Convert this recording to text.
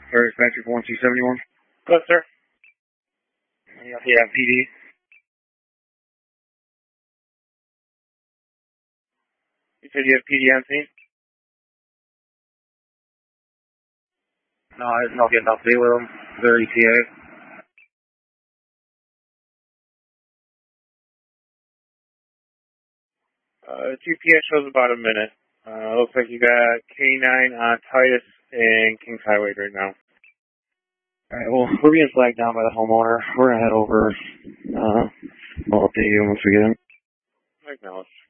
First Patrick 1271. Yes, sir. Yeah, PD. You said you have PD on scene? No, I didn't get an update with them. They're ETA. GPS shows about a minute. Looks like you got K9 on Titus and Kings Highway right now. Alright, well, we're being flagged down by the homeowner. We're gonna head over. We'll update you once we get in. Acknowledge.